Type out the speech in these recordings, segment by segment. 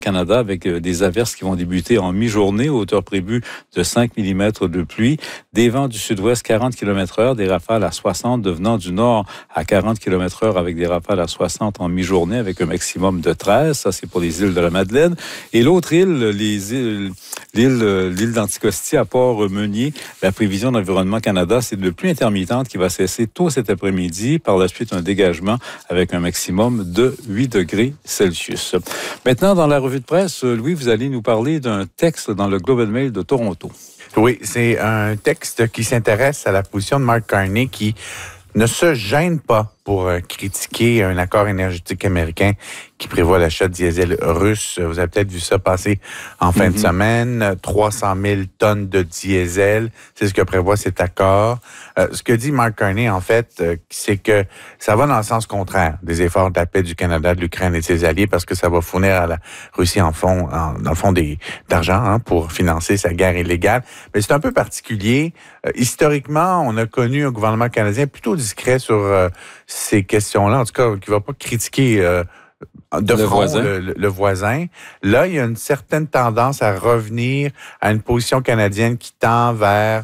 Canada avec des averses qui vont débuter en mi-journée, hauteur prévue de 5 mm de pluie, des vents du sud-ouest 40 km/h, des rafales à 60 devenant du nord à 40 km/h avec des rafales à 60 en mi-journée avec un maximum de 13. Ça, c'est pour les îles de la Madeleine. Et l'autre île, l'île d'Anticosti à Port-Meunier, la prévision d'Environnement Canada, c'est de pluie intermittente qui va cesser tôt cet après-midi. Par la suite, un dégagement avec un maximum de 8 degrés Celsius. Maintenant, dans la revue de presse, Louis, vous allez nous parler d'un texte dans le Globe and Mail de Toronto. Oui, c'est un texte qui s'intéresse à la position de Mark Carney qui ne se gêne pas pour critiquer un accord énergétique américain qui prévoit l'achat de diesel russe. Vous avez peut-être vu ça passer en fin de semaine. 300 000 tonnes de diesel, c'est ce que prévoit cet accord. Ce que dit Mark Carney, en fait, c'est que ça va dans le sens contraire des efforts de la paix du Canada, de l'Ukraine et de ses alliés, parce que ça va fournir à la Russie, dans le fond, d'argent pour financer sa guerre illégale. Mais c'est un peu particulier. Historiquement, on a connu un gouvernement canadien plutôt discret sur ces questions-là, en tout cas, qui ne va pas critiquer de front le voisin. Là, il y a une certaine tendance à revenir à une position canadienne qui tend vers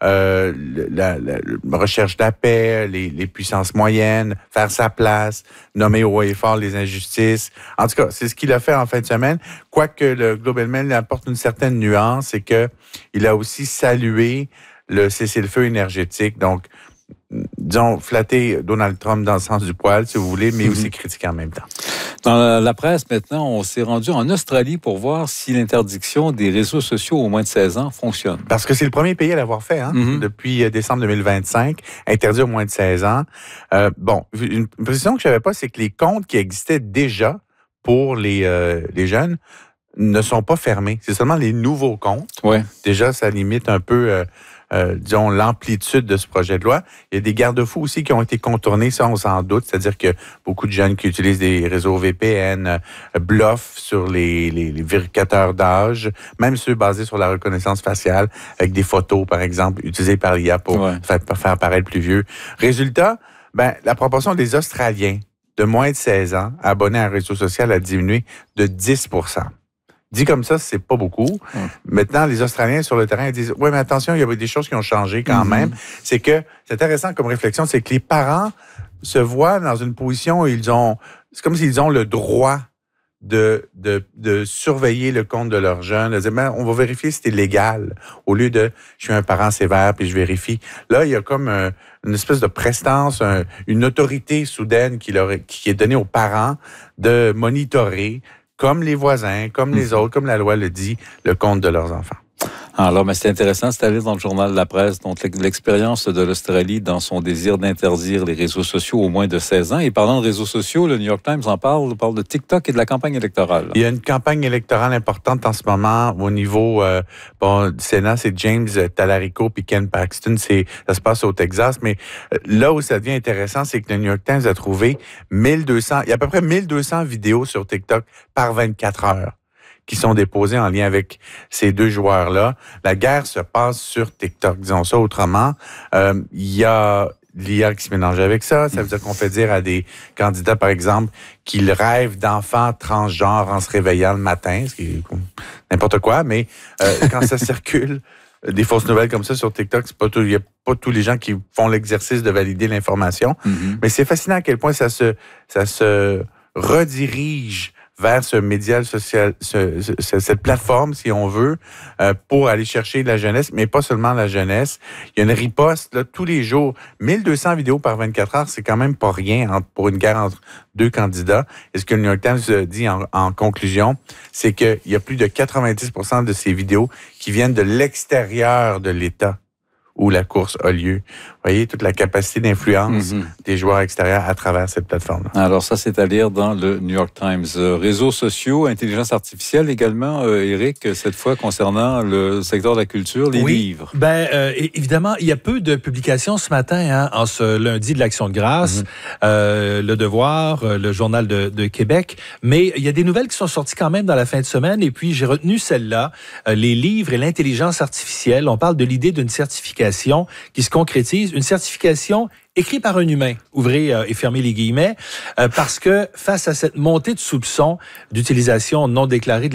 la recherche de la paix, les puissances moyennes, faire sa place, nommer haut et fort les injustices. En tout cas, c'est ce qu'il a fait en fin de semaine. Quoique le Globe and Mail apporte une certaine nuance, c'est que il a aussi salué le cessez-le-feu énergétique. Donc, disons, flatter Donald Trump dans le sens du poil, si vous voulez, mais aussi critiquer en même temps. Dans la presse, maintenant, on s'est rendu en Australie pour voir si l'interdiction des réseaux sociaux aux moins de 16 ans fonctionne. Parce que c'est le premier pays à l'avoir fait, depuis décembre 2025, interdit aux moins de 16 ans. Une précision que je savais pas, c'est que les comptes qui existaient déjà pour les jeunes ne sont pas fermés. C'est seulement les nouveaux comptes. Ouais. Déjà, ça limite un peu... disons, l'amplitude de ce projet de loi. Il y a des garde-fous aussi qui ont été contournés, ça, on s'en doute. C'est-à-dire que beaucoup de jeunes qui utilisent des réseaux VPN bluffent sur les vérificateurs d'âge, même ceux basés sur la reconnaissance faciale, avec des photos, par exemple, utilisées par l'IA pour faire paraître plus vieux. Résultat, la proportion des Australiens de moins de 16 ans abonnés à un réseau social a diminué de 10%. Dit comme ça, c'est pas beaucoup. Maintenant, les Australiens sur le terrain disent « Oui, mais attention, il y a des choses qui ont changé quand même. » C'est intéressant comme réflexion, c'est que les parents se voient dans une position où c'est comme s'ils ont le droit de surveiller le compte de leurs jeunes, de dire « On va vérifier si c'est légal. » Au lieu de « Je suis un parent sévère puis je vérifie. » Là, il y a comme une espèce de prestance, une autorité soudaine qui est donnée aux parents de monitorer comme les voisins, comme les autres, comme la loi le dit, le compte de leurs enfants. Alors, c'est intéressant, c'est allé dans le journal de la presse, donc l'expérience de l'Australie dans son désir d'interdire les réseaux sociaux aux moins de 16 ans. Et parlant de réseaux sociaux, le New York Times parle de TikTok et de la campagne électorale. Il y a une campagne électorale importante en ce moment au niveau du Sénat, c'est James Talarico puis Ken Paxton, ça se passe au Texas, mais là où ça devient intéressant, c'est que le New York Times a trouvé il y a à peu près 1200 vidéos sur TikTok par 24 heures. Qui sont déposés en lien avec ces deux joueurs-là. La guerre se passe sur TikTok, disons ça autrement. Il y a l'IA qui se mélange avec ça. Ça veut dire qu'on fait dire à des candidats, par exemple, qu'ils rêvent d'enfants transgenres en se réveillant le matin, ce qui est n'importe quoi, mais quand ça circule, des fausses nouvelles comme ça sur TikTok, il n'y a pas tous les gens qui font l'exercice de valider l'information. Mais c'est fascinant à quel point ça se redirige vers ce média social, cette plateforme, si on veut, pour aller chercher la jeunesse, mais pas seulement la jeunesse. Il y a une riposte là, tous les jours. 1200 vidéos par 24 heures, c'est quand même pas rien pour une guerre entre deux candidats. Et ce que le New York Times dit en conclusion, c'est qu'il y a plus de 90% de ces vidéos qui viennent de l'extérieur de l'État où la course a lieu. Vous voyez, toute la capacité d'influence des joueurs extérieurs à travers cette plateforme-là. Alors ça, c'est à lire dans le New York Times. Réseaux sociaux, intelligence artificielle également, Éric, cette fois concernant le secteur de la culture, les livres. Évidemment, il y a peu de publications ce matin, en ce lundi de l'Action de grâce, Le Devoir, le Journal de Québec, mais il y a des nouvelles qui sont sorties quand même dans la fin de semaine, et puis j'ai retenu celle-là, les livres et l'intelligence artificielle. On parle de l'idée d'une certification qui se concrétise, une certification écrit par un humain, ouvrez et fermez les guillemets, parce que face à cette montée de soupçons d'utilisation non déclarée de